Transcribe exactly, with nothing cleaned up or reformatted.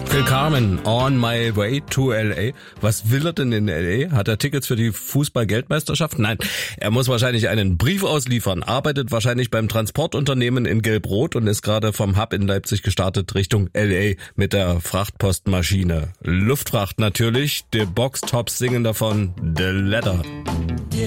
Phil Carmen, on my way to L A. Was will er denn in L A? Hat er Tickets für die Fußball-Weltmeisterschaft? Nein, er muss wahrscheinlich einen Brief ausliefern, arbeitet wahrscheinlich beim Transportunternehmen in Gelb-Rot und ist gerade vom Hub in Leipzig gestartet Richtung L A mit der Frachtpostmaschine. Luftfracht natürlich, die Boxtops singen davon The Letter.